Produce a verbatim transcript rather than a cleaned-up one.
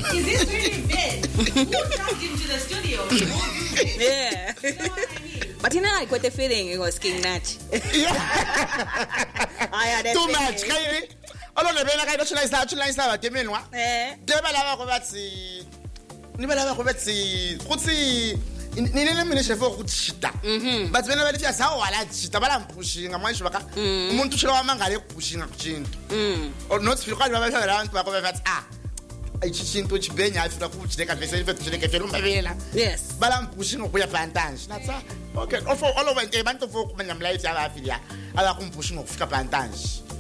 Is this really Vin? Who dragged him to the studio? Yeah. You know what I mean? But you know, I got the feeling it was King Natch. I had that Too feeling. much. Can you? Alone bela ka ilo chula chula isaba temenwa. Eh. Deba laba go batsi. Ni bela ba go batsi. Gotsi ni ne mine chef go tshita. But bena ba lefya sa wala tshita bala mpushinga manje baka. Umuntu tshela wa mangale kupushinga kuchinto. Or not feel ka ba ba abantu ba go ba ah. Ichinto chibenya afika kuchideka vese ife tuchideka felo mbela. Yes. Bala mpushinga kuya plantage. Natsa. Okay, all for all over abantu for kumenya mlight ya afika. Ala kumpushinga kufika plantage.